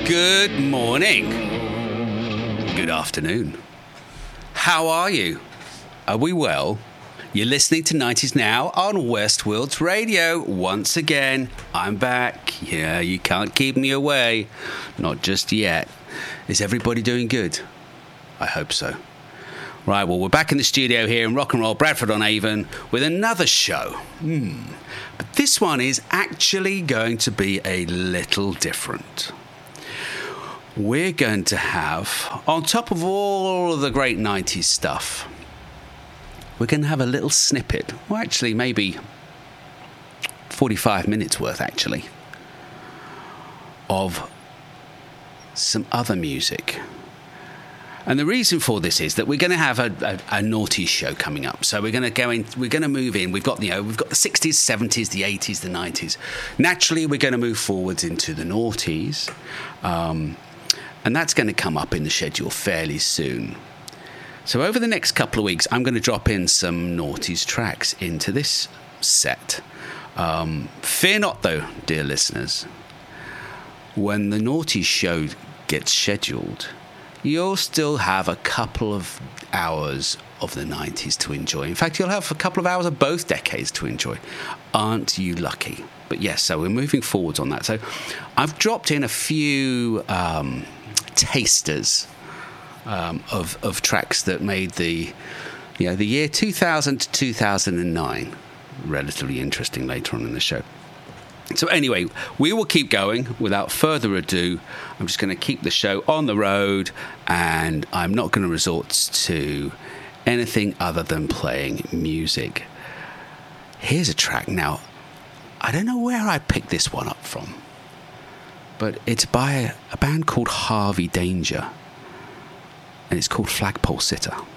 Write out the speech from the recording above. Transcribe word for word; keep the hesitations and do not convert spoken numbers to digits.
Good morning. Good afternoon. How are you? Are we well? You're listening to nineties Now on Westworlds Radio. Once again, I'm back. Yeah, you can't keep me away. Not just yet. Is everybody doing good? I hope so. Right, well, we're back in the studio here in Rock and Roll Bradford-on-Avon with another show. Hmm. But this one is actually going to be a little different. We're going to have, on top of all of the great nineties stuff, we're going to have a little snippet, well, actually, maybe forty-five minutes worth, actually, of some other music. And the reason for this is that we're going to have a, a, a noughties show coming up. So we're going to go in, we're going to move in. We've got, you know, we've got the sixties, seventies, the eighties, the nineties. Naturally, we're going to move forwards into the noughties. Um, and that's going to come up in the schedule fairly soon. So over the next couple of weeks, I'm going to drop in some noughties tracks into this set. Um, fear not, though, dear listeners. When the noughties show gets scheduled, you'll still have a couple of hours of the nineties to enjoy. In fact, you'll have a couple of hours of both decades to enjoy. Aren't you lucky? But yes, so we're moving forwards on that. So I've dropped in a few um, tasters um, of of tracks that made the you know the year two thousand to two thousand nine relatively interesting later on in the show. So anyway, we will keep going. Without further ado, I'm just going to keep the show on the road, and I'm not going to resort to anything other than playing music. Here's a track. Now, I don't know where I picked this one up from, but it's by a, a band called Harvey Danger, and it's called Flagpole Sitter.